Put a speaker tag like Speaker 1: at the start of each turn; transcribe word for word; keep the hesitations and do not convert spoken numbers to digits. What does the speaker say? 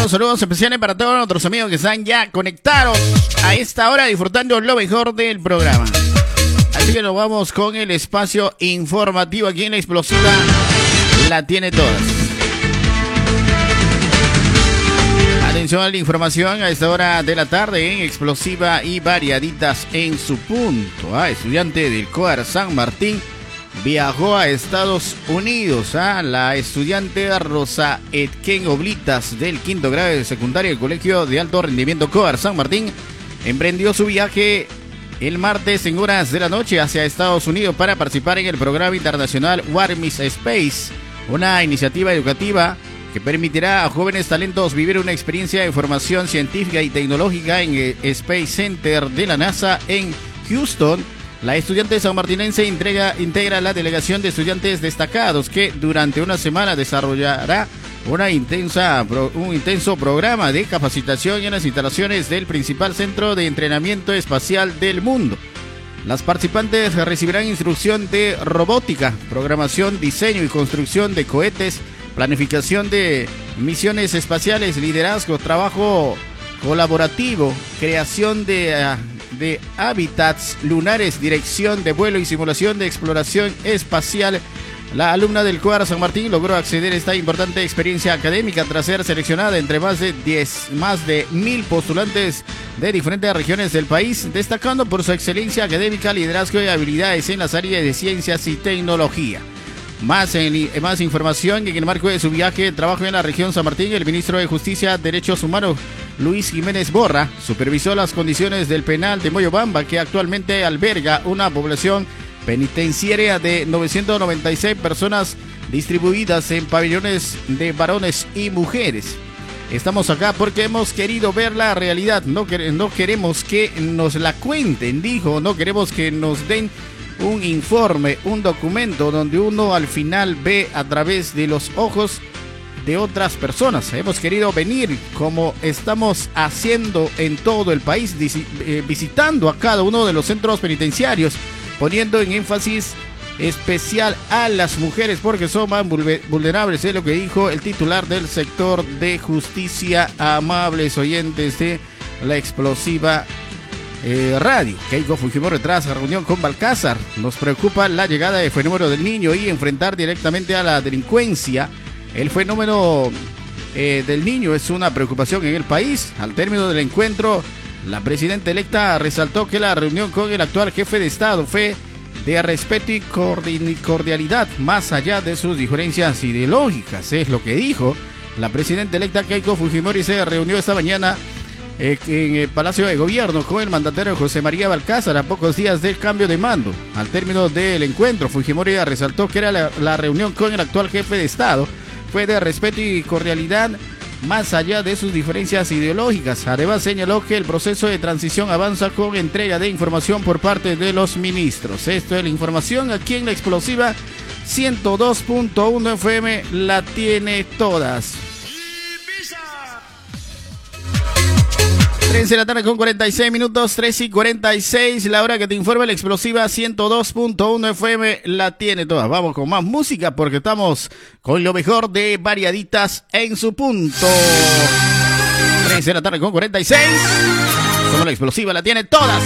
Speaker 1: Saludos, saludos especiales para todos nuestros amigos que están ya conectados a esta hora disfrutando lo mejor del programa. Así que nos vamos con el espacio informativo aquí en La Explosiva. La tiene todas. Atención a la información a esta hora de la tarde en Explosiva y variaditas en su punto. Ah, estudiante del COAR San Martín viajó a Estados Unidos. ¿ah? La estudiante Rosa Etken Oblitas del quinto grado de secundaria del Colegio de Alto Rendimiento COAR San Martín emprendió su viaje el martes en horas de la noche hacia Estados Unidos para participar en el programa internacional Warmis Space, una iniciativa educativa que permitirá a jóvenes talentos vivir una experiencia de formación científica y tecnológica en el Space Center de la NASA en Houston. La estudiante sanmartinense integra, integra la delegación de estudiantes destacados que durante una semana desarrollará una intensa, un intenso programa de capacitación en las instalaciones del principal centro de entrenamiento espacial del mundo. Las participantes recibirán instrucción de robótica, programación, diseño y construcción de cohetes, planificación de misiones espaciales, liderazgo, trabajo colaborativo, creación de... Uh, de hábitats lunares, dirección de vuelo y simulación de exploración espacial. La alumna del COAR San Martín logró acceder a esta importante experiencia académica tras ser seleccionada entre más de diez, más de mil postulantes de diferentes regiones del país, destacando por su excelencia académica, liderazgo y habilidades en las áreas de ciencias y tecnología. Más, en, más información en el marco de su viaje, trabajo en la región San Martín, el ministro de Justicia, Derechos Humanos, Luis Jiménez Borra, supervisó las condiciones del penal de Moyobamba, que actualmente alberga una población penitenciaria de novecientas noventa y seis personas distribuidas en pabellones de varones y mujeres. Estamos acá porque hemos querido ver la realidad, no, no queremos que nos la cuenten, dijo, no queremos que nos den un informe, un documento donde uno al final ve a través de los ojos de otras personas. Hemos querido venir como estamos haciendo en todo el país, visitando a cada uno de los centros penitenciarios, poniendo en énfasis especial a las mujeres porque son más vulnerables, es lo que dijo el titular del sector de justicia. Amables oyentes de La Explosiva Eh, Radio, Keiko Fujimori tras la reunión con Balcázar. Nos preocupa la llegada del fenómeno del niño y enfrentar directamente a la delincuencia. El fenómeno eh, del niño es una preocupación en el país. Al término del encuentro, la presidenta electa resaltó que la reunión con el actual jefe de Estado fue de respeto y cordialidad, más allá de sus diferencias ideológicas, es lo que dijo. La presidenta electa Keiko Fujimori se reunió esta mañana en el Palacio de Gobierno con el mandatario José María Balcázar a pocos días del cambio de mando. Al término del encuentro, Fujimori resaltó que era la, la reunión con el actual jefe de Estado fue de respeto y cordialidad más allá de sus diferencias ideológicas. Además señaló que el proceso de transición avanza con entrega de información por parte de los ministros. Esto es la información aquí en La Explosiva ciento dos punto uno F M, la tiene todas. tres de la tarde con cuarenta y seis minutos, tres y cuarenta y seis, la hora que te informa La Explosiva ciento dos punto uno F M, la tiene toda. Vamos con más música porque estamos con lo mejor de variaditas en su punto. tres de la tarde con cuarenta y seis, somos La Explosiva, la tiene todas.